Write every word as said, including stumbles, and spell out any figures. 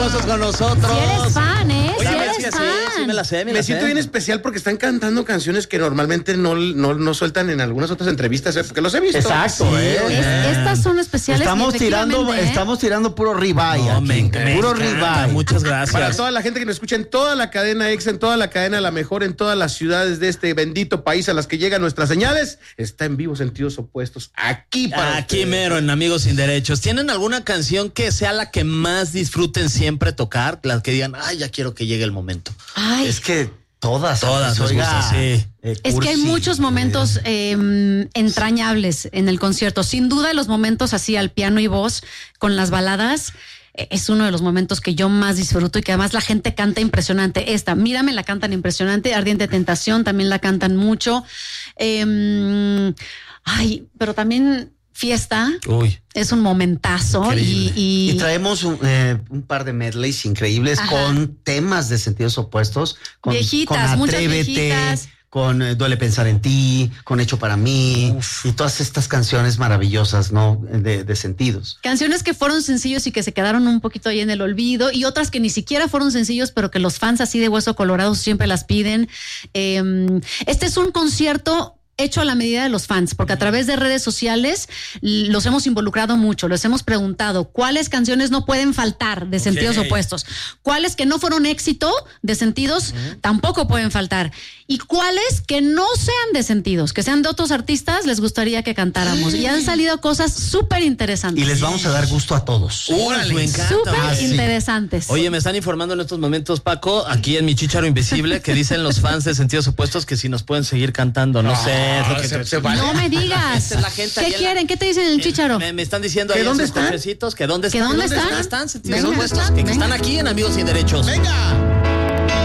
Opuestos con nosotros. Si eres fan, ¿eh? Oye, si me, eres sí, fan. sí, sí, me la sé, me, Me la siento sé. bien especial porque están cantando canciones que normalmente no, no, no sueltan en algunas otras entrevistas, ¿eh? Porque los he visto. Exacto, Sí, ¿eh? Es- estas son especiales. Estamos y tirando, efectivamente, ¿eh? estamos tirando puro ribeye. No, aquí. me encanta, Puro me encanta. ribeye. Muchas Para gracias. toda la gente que nos escucha en toda la cadena Exa, en toda la cadena La Mejor, en todas las ciudades de este bendito país a las que llegan nuestras señales, está en vivo Sentidos Opuestos, aquí para Aquí ustedes. mero en Amigos Sin Derechos. ¿Tienen alguna canción que sea la que más disfruten siempre tocar? La que digan, ay, ya quiero que llegue el momento. Ay, Es que todas. Todas nos oiga, gustan, sí. eh, es que hay cursi, muchos momentos eh, entrañables en el concierto. Sin duda, los momentos así al piano y voz con las baladas eh, es uno de los momentos que yo más disfruto y que además la gente canta impresionante. Esta, Mírame, la cantan impresionante. Ardiente Tentación también la cantan mucho. Eh, ay, pero también Fiesta Uy. es un momentazo y, Increíble. y, Y traemos un, eh, un par de medleys increíbles Ajá. con temas de sentidos opuestos. Con, Viejitas, con muchas Atrévete, viejitas. con eh, Duele Pensar en Ti, con Hecho para Mí, Uf. y todas estas canciones maravillosas, ¿no? De, de sentidos. canciones que fueron sencillos y que se quedaron un poquito ahí en el olvido y otras que ni siquiera fueron sencillos, pero que los fans así de Hueso Colorado siempre las piden. Eh, este es un concierto hecho a la medida de los fans, porque a través de redes sociales l- los hemos involucrado mucho, les hemos preguntado cuáles canciones no pueden faltar de sentidos opuestos, cuáles que no fueron éxito de sentidos tampoco pueden faltar, y cuáles que no sean de sentidos, que sean de otros artistas, les gustaría que cantáramos. Y han salido cosas súper interesantes. Y les vamos a dar gusto a todos. Órale, me encanta. Súper Ah, sí. interesantes. Oye, me están informando en estos momentos, Paco, aquí en mi Chícharo Invisible, que dicen los fans de Sentidos Opuestos que si nos pueden seguir cantando. No, sé, es lo que se- creo. se vale. No me digas. Esta es la gente ¿Qué ahí en quieren? la- ¿Qué te dicen en el Chícharo? Me, me están diciendo ¿Que ahí en dónde sus están? cochecitos que dónde ¿Que están. dónde ¿Que están? están? Sentidos Venga, Opuestos, venga. que, que están aquí en Amigos Sin Derechos. ¡Venga!